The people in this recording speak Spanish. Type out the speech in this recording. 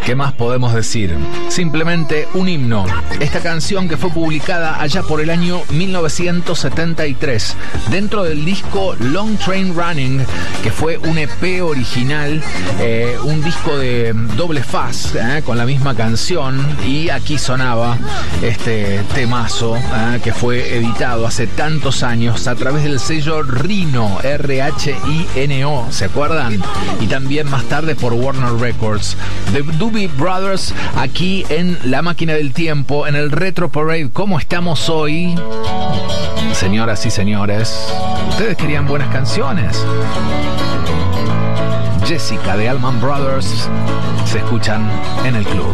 ¿Qué más podemos decir? Simplemente un himno. Esta canción que fue publicada allá por el año 1973 dentro del disco Long Train Running, que fue un EP original, un disco de doble faz con la misma canción, y aquí sonaba este temazo que fue editado hace tantos años a través del sello Rhino, R-H-I-N-O, ¿se acuerdan? Y también más tarde por Warner Records. The Doobie Brothers aquí en La Máquina del Tiempo, en el Retro Parade. ¿Cómo estamos hoy? Señoras y señores, ustedes querían buenas canciones. Jessica de Allman Brothers se escuchan en el club.